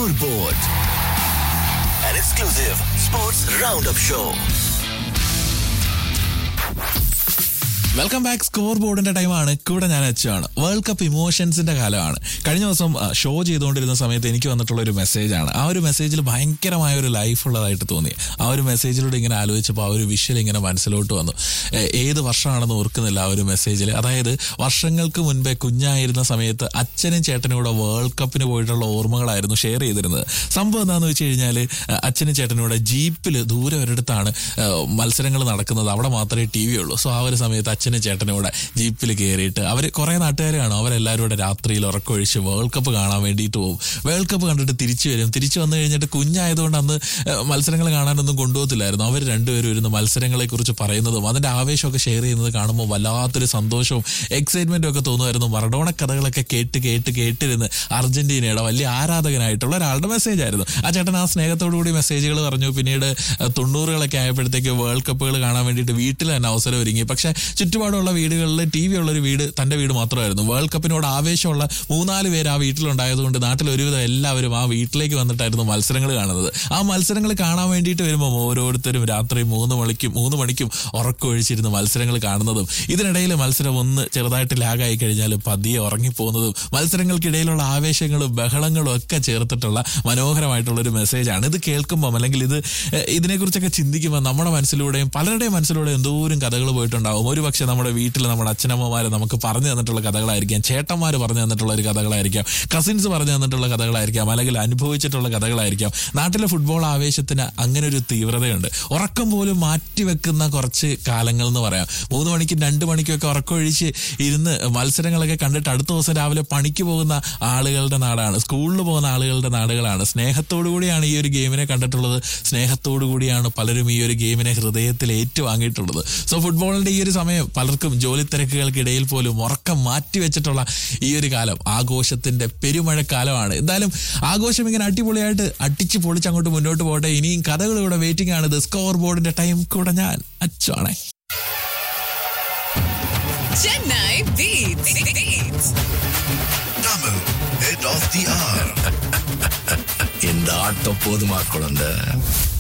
Scoreboard, an exclusive sports roundup show. Welcome back. Score ബോർഡിന്റെ ടൈമാണ്. കൂടെ ഞാൻ അച്ചാണ്. വേൾഡ് കപ്പ് ഇമോഷൻസിന്റെ കാലമാണ്. കഴിഞ്ഞ ദിവസം ഷോ ചെയ്തുകൊണ്ടിരുന്ന സമയത്ത് എനിക്ക് വന്നിട്ടുള്ള ഒരു മെസ്സേജാണ്. ആ ഒരു മെസ്സേജിൽ ഭയങ്കരമായ ഒരു ലൈഫ് ഉള്ളതായിട്ട് തോന്നി. ആ ഒരു മെസ്സേജിലൂടെ ഇങ്ങനെ ആലോചിച്ചപ്പോൾ ആ ഒരു വിഷ്വൽ ഇങ്ങനെ മനസ്സിലോട്ട് വന്നു. ഏത് വർഷമാണെന്ന് ഓർക്കുന്നില്ല ആ ഒരു മെസ്സേജിൽ. അതായത് വർഷങ്ങൾക്ക് മുൻപേ കുഞ്ഞായിരുന്ന സമയത്ത് അച്ഛനും ചേട്ടനും കൂടെ വേൾഡ് കപ്പിന് പോയിട്ടുള്ള ഓർമ്മകളായിരുന്നു ഷെയർ ചെയ്തിരുന്നത്. സംഭവം എന്താണെന്ന് വെച്ച് കഴിഞ്ഞാൽ അച്ഛനും ചേട്ടനും കൂടെ ജീപ്പിൽ ദൂരെ ഒരിടത്താണ് മത്സരങ്ങൾ നടക്കുന്നത്. അവിടെ മാത്രമേ ടി വി ഉള്ളൂ. സോ ആ ഒരു സമയത്ത് അച്ഛനും ചേട്ടനും കൂടെ ജീപ്പിൽ കയറിയിട്ട് അവർ കുറേ നാട്ടുകാരാണ്. അവരെല്ലാവരും കൂടെ രാത്രിയിൽ ഉറക്കമൊഴിച്ച് വേൾഡ് കപ്പ് കാണാൻ വേണ്ടിയിട്ട് പോകും. വേൾഡ് കപ്പ് കണ്ടിട്ട് തിരിച്ചു വരും. തിരിച്ചു വന്നു കഴിഞ്ഞിട്ട് കുഞ്ഞായതുകൊണ്ട് അന്ന് മത്സരങ്ങൾ കാണാനൊന്നും കൊണ്ടുപോകത്തില്ലായിരുന്നു. അവർ രണ്ടുപേരും ഇരുന്ന് മത്സരങ്ങളെക്കുറിച്ച് പറയുന്നതും അതിൻ്റെ ആവേശമൊക്കെ ഷെയർ ചെയ്യുന്നത് കാണുമ്പോൾ വല്ലാത്തൊരു സന്തോഷവും എക്സൈറ്റ്മെൻറ്റും ഒക്കെ തോന്നുമായിരുന്നു. മറഡോണ കഥകളൊക്കെ കേട്ടിരുന്ന് അർജന്റീനയുടെ വലിയ ആരാധകനായിട്ടുള്ള ഒരാളുടെ മെസ്സേജ് ആയിരുന്നു. ആ ചേട്ടൻ ആ സ്നേഹത്തോടു കൂടി മെസ്സേജുകൾ പറഞ്ഞു. പിന്നീട് 90-കളൊക്കെ ആയപ്പോഴത്തേക്ക് വേൾഡ് കപ്പുകൾ കാണാൻ വേണ്ടിയിട്ട് വീട്ടിൽ തന്നെ അവസരം ഒരുങ്ങി. പക്ഷേ ചുറ്റുപാടുള്ള വീടുകളിൽ ടി വി ഉള്ളൊരു വീട് തൻ്റെ വീട് മാത്രമായിരുന്നു. വേൾഡ് കപ്പിനോട് ആവേശമുള്ള 3-4 പേര് ആ വീട്ടിലുണ്ടായതുകൊണ്ട് നാട്ടിൽ ഒരുവിധം എല്ലാവരും ആ വീട്ടിലേക്ക് വന്നിട്ടായിരുന്നു മത്സരങ്ങൾ കാണുന്നത്. ആ മത്സരങ്ങൾ കാണാൻ വേണ്ടിയിട്ട് വരുമ്പോൾ ഓരോരുത്തരും രാത്രി 3 മണിക്കും ഉറക്കമൊഴിച്ചിരുന്ന് മത്സരങ്ങൾ കാണുന്നതും ഇതിനിടയിൽ മത്സരം ഒന്ന് ചെറുതായിട്ട് ലാഗായി കഴിഞ്ഞാൽ പതിയെ ഉറങ്ങിപ്പോകുന്നതും മത്സരങ്ങൾക്കിടയിലുള്ള ആവേശങ്ങളും ബഹളങ്ങളും ഒക്കെ ചേർത്തിട്ടുള്ള മനോഹരമായിട്ടുള്ളൊരു മെസ്സേജാണ്. ഇത് കേൾക്കുമ്പം അല്ലെങ്കിൽ ഇതിനെക്കുറിച്ചൊക്കെ ചിന്തിക്കുമ്പോൾ നമ്മുടെ മനസ്സിലൂടെയും പലരുടെയും മനസ്സിലൂടെ എന്തോരം കഥകൾ പോയിട്ടുണ്ടാവും. ഒരു പക്ഷെ നമ്മുടെ വീട്ടിൽ നമ്മുടെ അച്ഛനമ്മമാർ നമുക്ക് പറഞ്ഞു തന്നിട്ടുള്ള കഥകളായിരിക്കാം, ചേട്ടന്മാർ പറഞ്ഞു തന്നിട്ടുള്ള ഒരു കഥകളായിരിക്കാം, കസിൻസ് പറഞ്ഞു തന്നിട്ടുള്ള കഥകളായിരിക്കാം, അല്ലെങ്കിൽ അനുഭവിച്ചിട്ടുള്ള കഥകളായിരിക്കാം. നാട്ടിലെ ഫുട്ബോൾ ആവേശത്തിന് അങ്ങനെ ഒരു തീവ്രതയുണ്ട്. ഉറക്കം പോലും മാറ്റിവെക്കുന്ന കുറച്ച് കാലങ്ങൾ എന്ന് പറയാം. 3 മണിക്കും 2 മണിക്കും ഒക്കെ ഉറക്കമൊഴിച്ച് ഇരുന്ന് മത്സരങ്ങളൊക്കെ കണ്ടിട്ട് അടുത്ത ദിവസം രാവിലെ പണിക്ക് പോകുന്ന ആളുകളുടെ നാടാണ്, സ്കൂളിൽ പോകുന്ന ആളുകളുടെ നാടുകളാണ്. സ്നേഹത്തോടു കൂടിയാണ് ഈ ഒരു ഗെയിമിനെ കണ്ടിട്ടുള്ളത്. സ്നേഹത്തോടു കൂടിയാണ് പലരും ഈ ഒരു ഗെയിമിനെ ഹൃദയത്തിൽ ഏറ്റുവാങ്ങിയിട്ടുള്ളത്. സോ ഫുട്ബോളിന്റെ ഈ ഒരു സമയം പലർക്കും ജോലി തിരക്കുകൾക്കിടയിൽ പോലും ഉറക്കം മാറ്റിവെച്ചിട്ടുള്ള ഈ ഒരു കാലം ആഘോഷത്തിന്റെ പെരുമഴക്കാലമാണ്. എന്തായാലും ആഘോഷം ഇങ്ങനെ അടിപൊളിയായിട്ട് അടിച്ച് പൊളിച്ച് അങ്ങോട്ട് മുന്നോട്ട് പോകട്ടെ. ഇനിയും കഥകൾ ഇവിടെ വെയിറ്റിംഗ് ആണ്. സ്കോർ ബോർഡിന്റെ ടൈം. കൂടെ ഞാൻ അച്ചാണേ. Chennai Beats. Tamil head of the hour. இந்த ஆட்டம் போதுமா குழந்தை?